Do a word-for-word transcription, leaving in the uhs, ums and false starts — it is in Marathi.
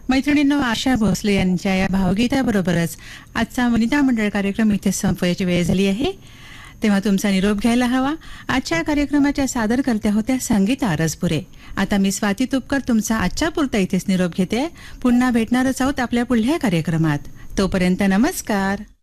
मैत्रिणींनो, आशा भोसले यांच्या या भावगीताबरोबरच आजचा वनिता मंडळ कार्यक्रम इथे संपवायची वेळ झाली आहे. तेव्हा तुमचा निरोप घ्यायला हवा. आजच्या कार्यक्रमाच्या सादरकर्त्या होत्या संगीता रसपुरे. आता मी स्वाती तुपकर तुमचा आजच्या पुरता इथेच निरोप घेते. पुन्हा भेटणारच आहोत आपल्या पुढल्या कार्यक्रमात. तोपर्यंत नमस्कार.